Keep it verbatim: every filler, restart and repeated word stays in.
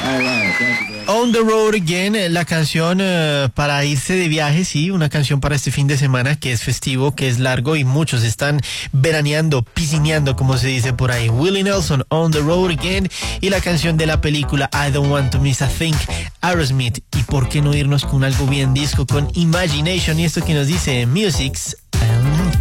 All right, thank you, bro. On the Road Again, la canción uh, para irse de viaje, sí, una canción para este fin de semana que es festivo, que es largo y muchos están veraneando, piscineando, como se dice por ahí. Willie Nelson, On the Road Again, y la canción de la película I Don't Want to Miss a Thing, Aerosmith. Y por qué no irnos con algo bien disco, con Imagination, y esto que nos dice Music's